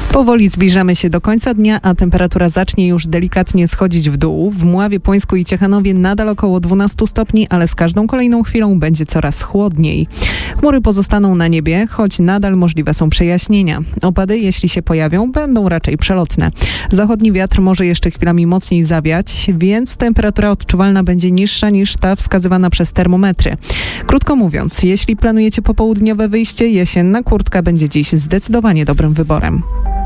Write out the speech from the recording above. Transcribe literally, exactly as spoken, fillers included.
Powoli zbliżamy się do końca dnia, a temperatura zacznie już delikatnie schodzić w dół. W Mławie, Pońsku i Ciechanowie nadal około dwanaście stopni, ale z każdą kolejną chwilą będzie coraz chłodniej. Chmury pozostaną na niebie, choć nadal możliwe są przejaśnienia. Opady, jeśli się pojawią, będą raczej przelotne. Zachodni wiatr może jeszcze chwilami mocniej zawiać, więc temperatura odczuwalna będzie niższa niż ta wskazywana przez termometry. Krótko mówiąc, jeśli planujecie popołudniowe wyjście, jesienna kurtka będzie dziś zdecydowanie dobrym wyborem.